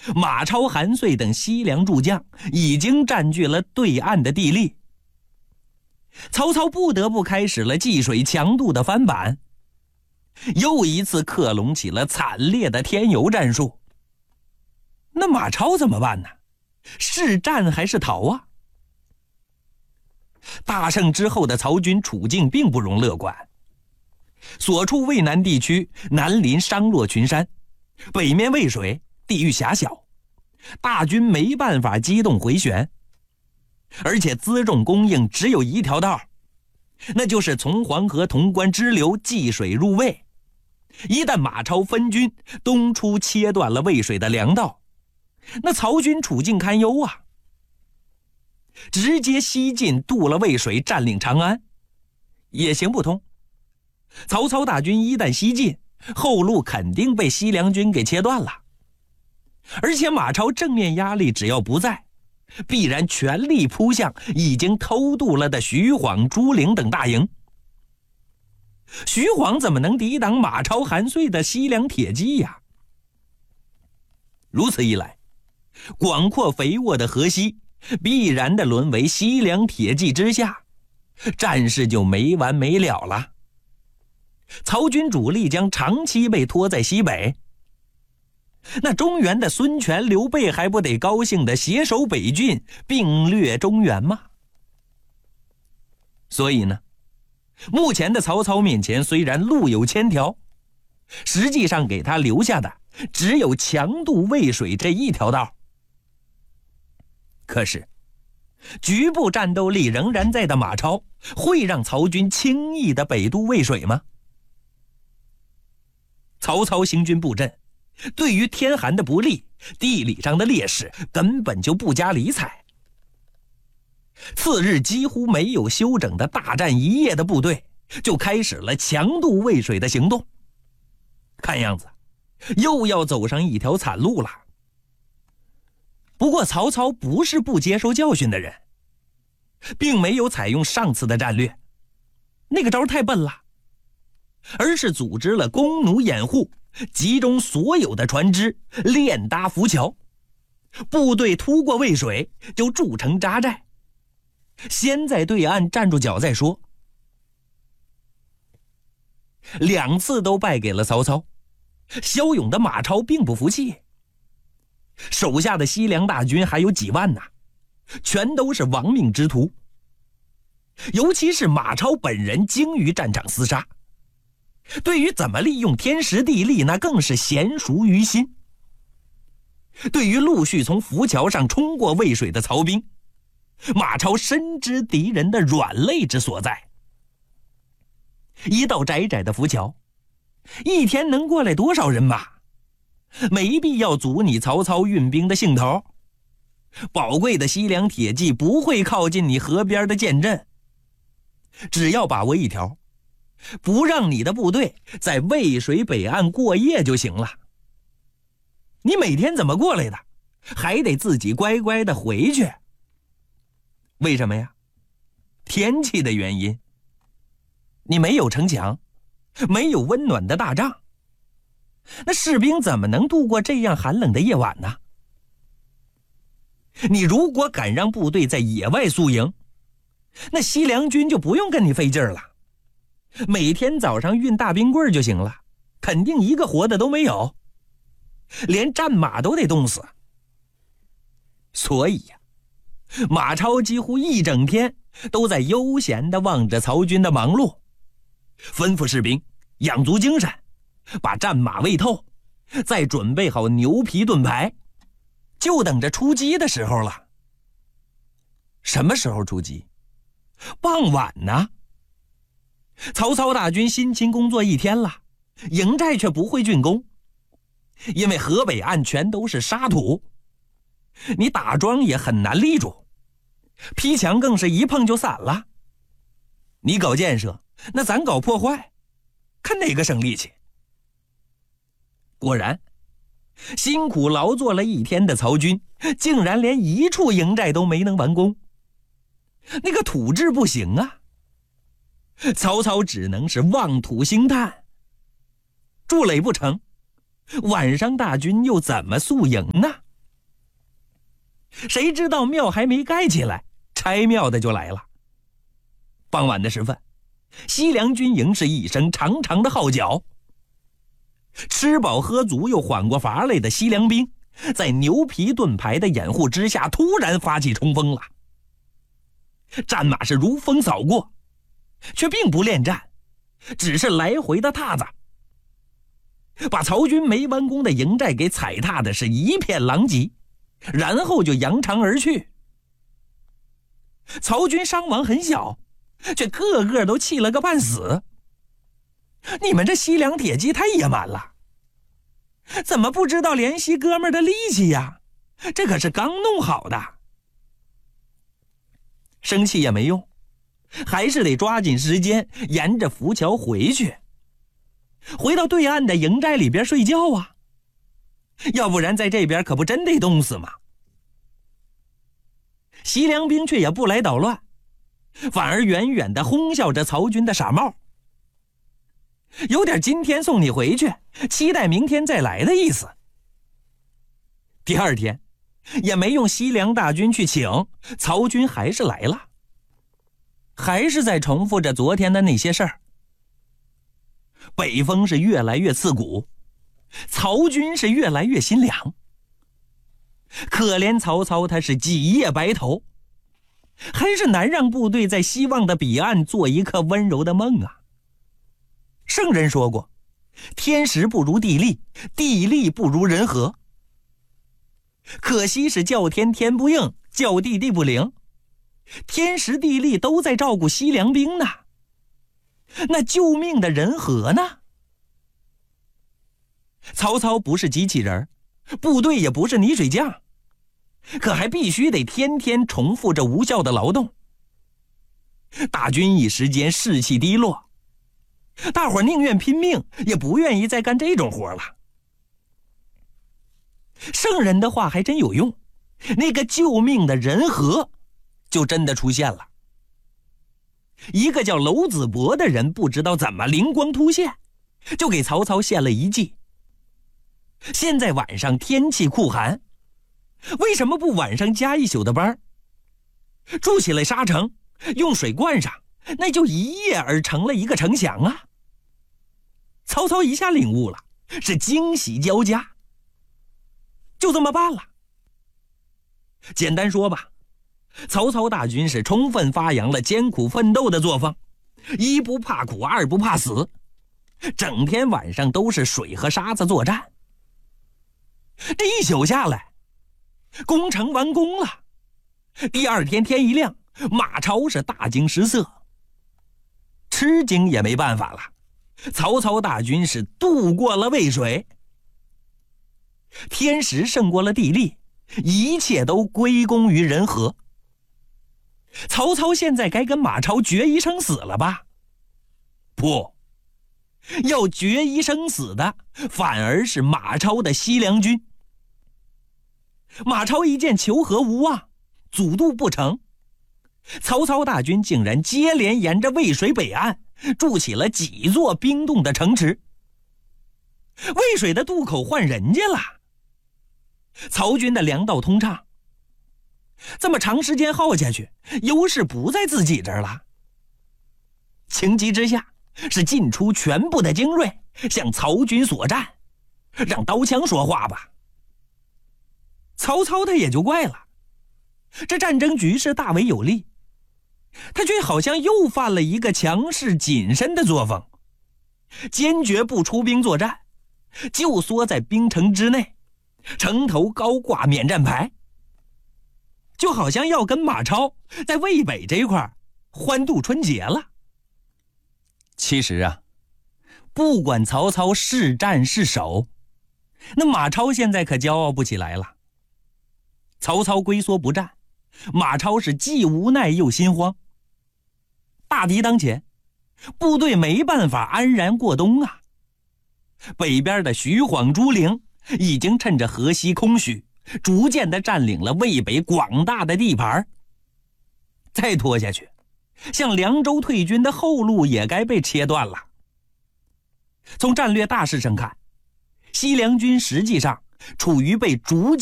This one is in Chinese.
马超、韩遂等西凉诸将已经占据了对岸的地利。曹操不得不开始了济水强渡的翻版，又一次克隆起了惨烈的添油战术。那马超怎么办呢？是战还是逃啊？大胜之后的曹军处境并不容乐观。所处渭南地区南临商洛群山，北面渭水，地域狭小，大军没办法机动回旋，而且辎重供应只有一条道，那就是从黄河潼关支流济水入渭。一旦马超分军东出，切断了渭水的粮道，那曹军处境堪忧啊！直接西进渡了渭水，占领长安也行不通。曹操大军一旦西进，后路肯定被西凉军给切断了，而且马超正面压力只要不在，必然全力扑向已经偷渡了的徐晃、朱灵等大营。徐晃怎么能抵挡马超、韩遂的西凉铁骑呀？如此一来，广阔肥沃的河西必然的沦为西凉铁骑之下，战事就没完没了了。曹军主力将长期被拖在西北，那中原的孙权、刘备还不得高兴地携手北郡，并掠中原吗？所以呢，目前的曹操面前虽然路有千条，实际上给他留下的只有强渡渭水这一条道。可是局部战斗力仍然在的马超，会让曹军轻易的北渡渭水吗？曹操行军布阵，对于天寒的不利、地理上的劣势根本就不加理睬。次日几乎没有休整的大战一夜的部队就开始了强渡渭水的行动，看样子又要走上一条惨路了。不过曹操不是不接受教训的人，并没有采用上次的战略，那个招太笨了，而是组织了弓弩掩护，集中所有的船只，练搭浮桥，部队突过渭水就筑成扎寨，先在对岸站住脚再说。2次都败给了曹操，骁勇的马超并不服气，手下的西凉大军还有几万呢，全都是亡命之徒。尤其是马超本人精于战场厮杀，对于怎么利用天时地利那更是娴熟于心。对于陆续从浮桥上冲过渭水的曹兵，马超深知敌人的软肋之所在。一道窄窄的浮桥，一天能过来多少人马？没必要阻你曹操运兵的兴头。宝贵的西凉铁骑不会靠近你河边的剑阵，只要把握一条，不让你的部队在渭水北岸过夜就行了。你每天怎么过来的，还得自己乖乖的回去。为什么呀？天气的原因。你没有城墙，没有温暖的大帐，那士兵怎么能度过这样寒冷的夜晚呢？你如果敢让部队在野外宿营，那西凉军就不用跟你费劲了，每天早上运大冰棍就行了，肯定一个活的都没有，连战马都得冻死。所以呀，马超几乎一整天都在悠闲地望着曹军的忙碌，吩咐士兵养足精神，把战马喂透，再准备好牛皮盾牌，就等着出击的时候了。什么时候出击？傍晚呢。曹操大军辛勤工作一天了，营寨却不会竣工，因为河北岸全都是沙土，你打桩也很难立住，劈墙更是一碰就散了。你搞建设，那咱搞破坏，看哪个省力气。果然，辛苦劳作了一天的曹军竟然连一处营寨都没能完工，那个土质不行啊。曹操只能是望土兴叹，筑垒不成，晚上大军又怎么宿营呢？ 谁知道庙还没盖起来，拆庙的就来了。傍晚的时分，西凉军营是一声长长的号角。吃饱喝足又缓过乏来的西凉兵，在牛皮盾牌的掩护之下，突然发起冲锋了。战马是如风扫过，却并不恋战，只是来回的踏子，把曹军没完工的营寨给踩踏的是一片狼藉，然后就扬长而去。曹军伤亡很小，却个个都气了个半死。你们这西凉铁骑太野蛮了，怎么不知道怜惜哥们的力气呀？这可是刚弄好的。生气也没用，还是得抓紧时间沿着浮桥回去，回到对岸的营寨里边睡觉啊，要不然在这边可不真得冻死吗？西凉兵却也不来捣乱，反而远远地哄笑着曹军的傻帽，有点今天送你回去，期待明天再来的意思。第二天也没用西凉大军去请，曹军还是来了，还是在重复着昨天的那些事儿。北风是越来越刺骨，曹军是越来越心凉。可怜曹操他是几夜白头，还是难让部队在希望的彼岸做一个温柔的梦啊。圣人说过，天时不如地利，地利不如人和。可惜是叫天天不应，叫地地不灵，天时地利都在照顾西凉兵呢，那救命的人和呢？曹操不是机器人，部队也不是泥水匠，可还必须得天天重复着无效的劳动。大军一时间士气低落，大伙宁愿拼命，也不愿意再干这种活了。圣人的话还真有用，那个救命的人和就真的出现了。一个叫娄子博的人不知道怎么灵光突现，就给曹操献了一计。现在晚上天气酷寒，为什么不晚上加一宿的班，筑起来沙城，用水灌上，那就一夜而成了一个城墙啊！曹操一下领悟了，是惊喜交加，就这么办了。简单说吧，曹操大军是充分发扬了艰苦奋斗的作风，一不怕苦，二不怕死，整天晚上都是水和沙子作战。这一宿下来，攻城完工了。第二天天一亮，马超是大惊失色，吃惊也没办法了。曹操大军是渡过了渭水，天时胜过了地利，一切都归功于人和。曹操现在该跟马超决一生死了吧？不，要决一生死的反而是马超的西凉军。马超一见求和无望，阻渡不成，曹操大军竟然接连沿着渭水北岸筑起了几座冰冻的城池。渭水的渡口换人家了，曹军的粮道通畅。这么长时间耗下去，优势不在自己这儿了。情急之下，是尽出全部的精锐向曹军所战，让刀枪说话吧。曹操他也就怪了，这战争局势大为有利，他却好像又犯了一个强势谨慎的作风，坚决不出兵作战，就缩在兵城之内，城头高挂免战牌，就好像要跟马超在渭北这块欢度春节了。其实啊，不管曹操是战是守，那马超现在可骄傲不起来了。曹操龟缩不战，马超是既无奈又心慌。大敌当前，部队没办法安然过冬啊。北边的徐晃、朱灵已经趁着河西空虚，逐渐地占领了渭北广大的地盘。再拖下去，向凉州退军的后路也该被切断了。从战略大势上看，西凉军实际上处于被逐渐